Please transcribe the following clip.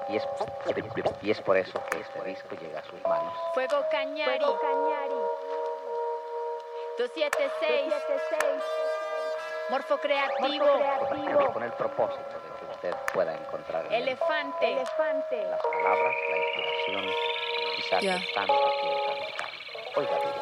Y es por eso que este disco llega a sus manos. Fuego Cañari. 276. Morfo Creativo. Con el propósito de que usted pueda encontrar en él Elefante. las palabras, la inspiración, quizás que tanto tiempo ha buscado. Oiga,